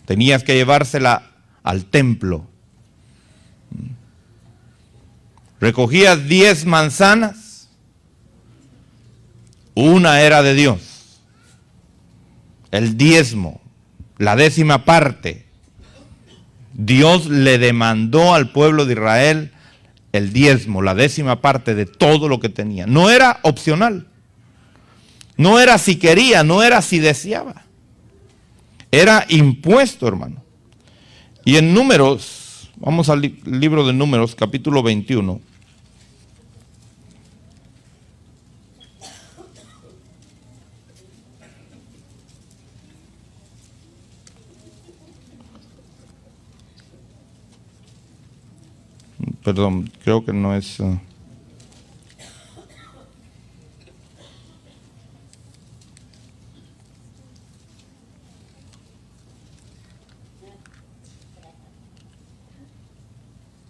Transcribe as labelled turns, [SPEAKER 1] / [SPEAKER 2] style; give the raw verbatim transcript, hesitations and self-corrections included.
[SPEAKER 1] Tenías que llevársela al templo. Recogías diez manzanas, una era de Dios. El diezmo, la décima parte. Dios le demandó al pueblo de Israel el diezmo, la décima parte de todo lo que tenía. No era opcional. No era si quería, no era si deseaba. Era impuesto, hermano. Y en Números, vamos al li- libro de Números, capítulo veintiuno. Perdón, creo que no es... Uh,